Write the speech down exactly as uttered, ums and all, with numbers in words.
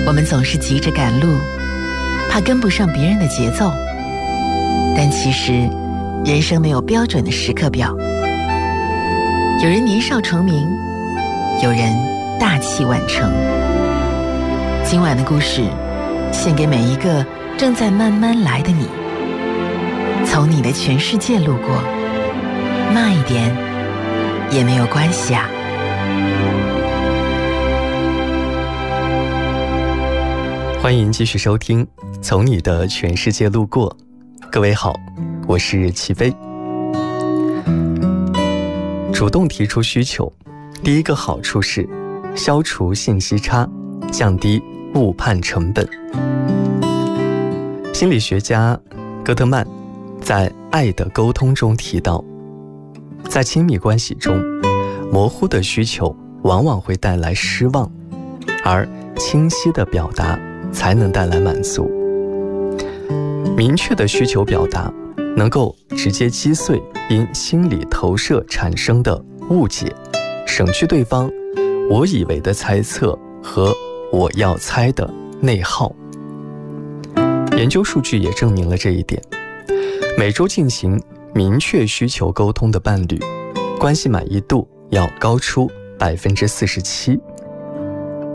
我们总是急着赶路，怕跟不上别人的节奏。但其实，人生没有标准的时刻表。有人年少成名，有人大器晚成。今晚的故事，献给每一个正在慢慢来的你。从你的全世界路过，慢一点也没有关系啊。 欢迎继续收听《从你的全世界路过》。各位好，我是齐飞。主动提出需求，第一个好处是消除信息差，降低误判成本。心理学家戈特曼在《爱的沟通》中提到，在亲密关系中，模糊的需求往往会带来失望，而清晰的表达才能带来满足。明确的需求表达能够直接击碎因心理投射产生的误解，省去对方我以为的猜测和我要猜的内耗。研究数据也证明了这一点，每周进行明确需求沟通的伴侣，关系满意度要高出百分之四十七。